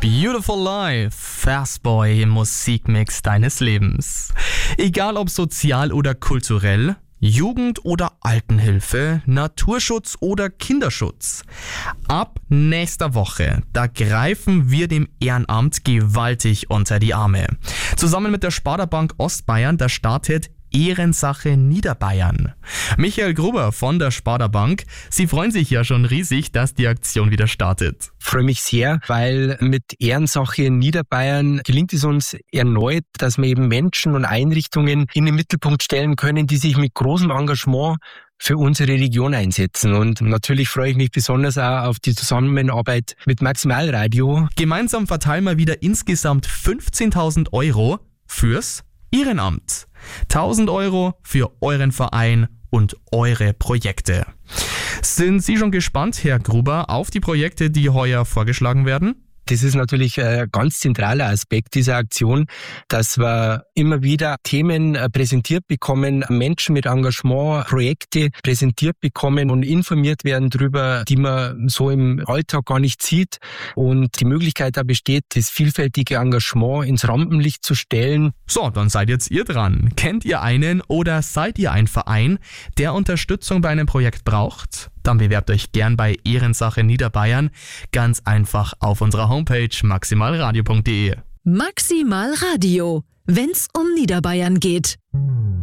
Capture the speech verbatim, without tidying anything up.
Beautiful Life, Fastboy im Musikmix deines Lebens. Egal ob sozial oder kulturell, Jugend- oder Altenhilfe, Naturschutz oder Kinderschutz. Ab nächster Woche, da greifen wir dem Ehrenamt gewaltig unter die Arme. Zusammen mit der Sparda-Bank Ostbayern, da startet Ehrensache Niederbayern. Michael Gruber von der Sparda Bank, Sie freuen sich ja schon riesig, dass die Aktion wieder startet. Ich freue mich sehr, weil mit Ehrensache Niederbayern gelingt es uns erneut, dass wir eben Menschen und Einrichtungen in den Mittelpunkt stellen können, die sich mit großem Engagement für unsere Region einsetzen. Und natürlich freue ich mich besonders auch auf die Zusammenarbeit mit Maximalradio. Gemeinsam verteilen wir wieder insgesamt fünfzehntausend Euro fürs Ehrenamt. tausend Euro für euren Verein und eure Projekte. Sind Sie schon gespannt, Herr Gruber, auf die Projekte, die heuer vorgeschlagen werden? Das ist natürlich ein ganz zentraler Aspekt dieser Aktion, dass wir immer wieder Themen präsentiert bekommen, Menschen mit Engagement, Projekte präsentiert bekommen und informiert werden darüber, die man so im Alltag gar nicht sieht. Und die Möglichkeit da besteht, das vielfältige Engagement ins Rampenlicht zu stellen. So, dann seid jetzt ihr dran. Kennt ihr einen oder seid ihr ein Verein, der Unterstützung bei einem Projekt braucht? Dann bewerbt euch gern bei Ehrensache Niederbayern ganz einfach auf unserer Homepage maximalradio punkt de. Maximal Radio, wenn's um Niederbayern geht.